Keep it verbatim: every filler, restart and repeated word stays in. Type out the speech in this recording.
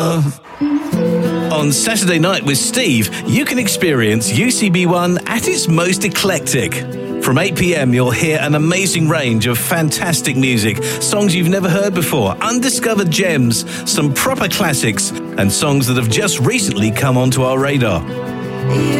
On Saturday Night with Steve, you can experience U C B one at its most eclectic. From eight p.m, you'll hear an amazing range of fantastic music, songs you've never heard before, undiscovered gems, some proper classics, and songs that have just recently come onto our radar.